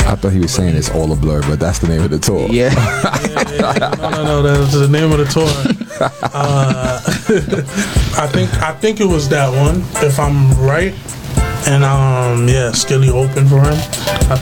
I thought he was saying it's all a blur, but that's the name of the tour. Yeah. No, that's the name of the tour. I think it was that one, if I'm right. And Skilly opened for him. I